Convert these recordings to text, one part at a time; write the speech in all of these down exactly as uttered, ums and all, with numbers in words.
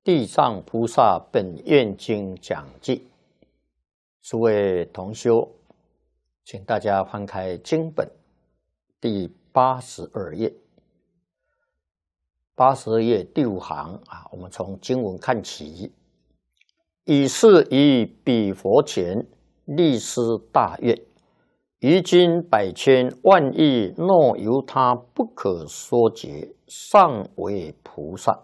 地藏菩萨本愿经讲记，诸位同修，请大家翻开经本第八十二页，八十二页第五行啊，我们从经文看起。以是以彼佛前立施大愿，于今百千万亿若由他不可说解，尚为菩萨。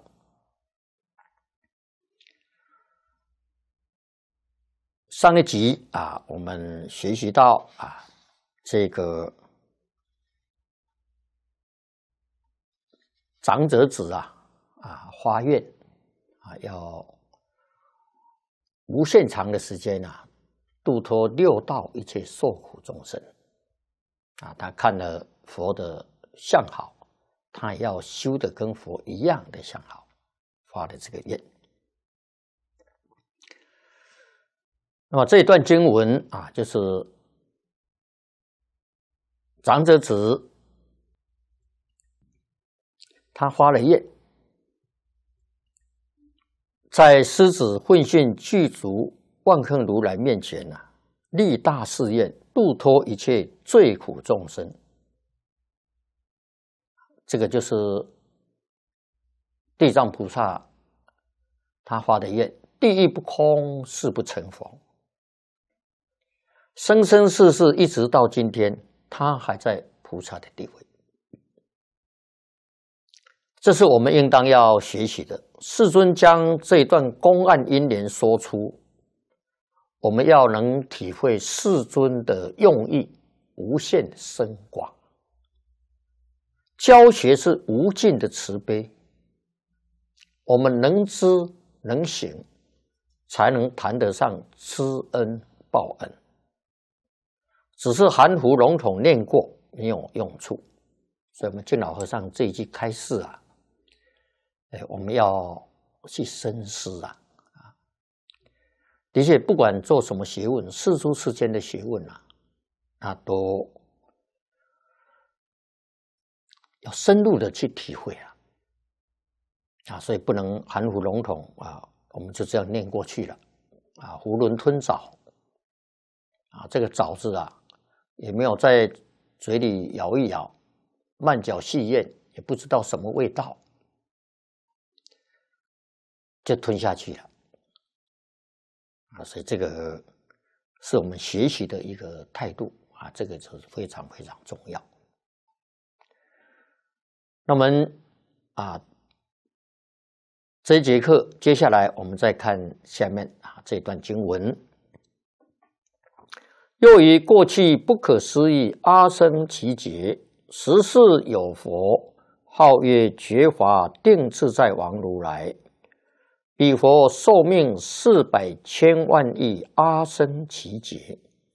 上一集啊，我们学习到啊，这个长者子啊啊发愿啊，要无限长的时间啊，度脱六道一切受苦众生啊。他看了佛的相好，他也要修的跟佛一样的相好，发的这个愿。那么这一段经文啊，就是长者子他发了愿，在狮子混训具足万恒如来面前啊，立大誓愿，度脱一切罪苦众生。这个就是地藏菩萨他发的愿：地狱不空，誓不成佛。生生世世一直到今天，他还在菩萨的地位。这是我们应当要学习的。世尊将这一段公案因缘说出，我们要能体会世尊的用意无限深广。教学是无尽的慈悲，我们能知能行，才能谈得上知恩报恩。只是含糊笼统念过，没有用处。所以我们净老和尚这一句开示啊，哎，我们要去深思啊！啊，的确，不管做什么学问，世出世间的学问啊，那都要深入的去体会啊！啊，所以不能含糊笼统啊，我们就这样念过去了啊，囫囵吞枣啊，这个枣字啊，也没有在嘴里咬一咬，慢嚼细咽，也不知道什么味道，就吞下去了啊！所以这个是我们学习的一个态度啊，这个就是非常非常重要。那我们啊，这一节课接下来我们再看下面啊这段经文。又于过去不可思议阿僧祇劫，时世有佛，号曰觉华定自在王如来。彼佛寿命四百千万亿阿僧祇劫。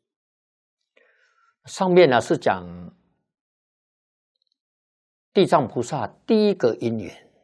上面呢是讲地藏菩萨第一个因缘